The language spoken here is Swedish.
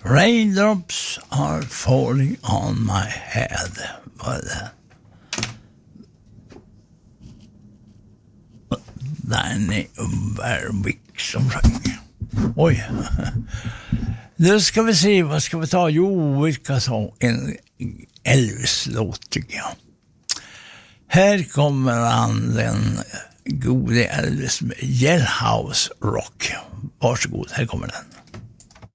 Raindrops are falling on my head. Vad är det? Danny Berwick som sjöng. Oj. Nu ska vi se, vad ska vi ta? Jo, vi ska ta en Elvis-låt tycker jag. Här kommer han, den gode Elvis med Jailhouse Rock. Varsågod, här kommer den.